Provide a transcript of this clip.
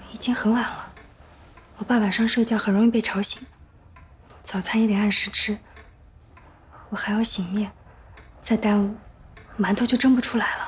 已经很晚了，我爸晚上睡觉很容易被吵醒，早餐也得按时吃，我还要醒面，再耽误，馒头就蒸不出来了。